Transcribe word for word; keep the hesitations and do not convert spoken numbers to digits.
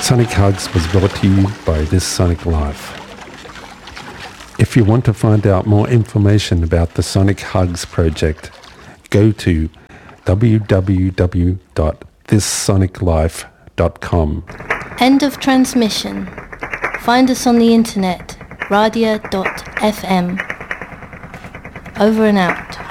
Sonic Hugs was brought to you by This Sonic Life. If you want to find out more information about the Sonic Hugs project, go to w w w dot this sonic life dot com. End of transmission. Find us on the internet, radia dot f m. Over and out.